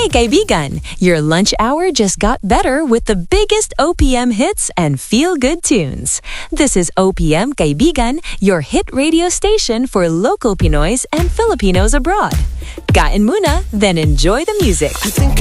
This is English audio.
Hey kaibigan, your lunch hour just got better with the biggest OPM hits and feel-good tunes. This is OPM Kaibigan, your hit radio station for local Pinoys and Filipinos abroad. Kain muna, then enjoy the music. I think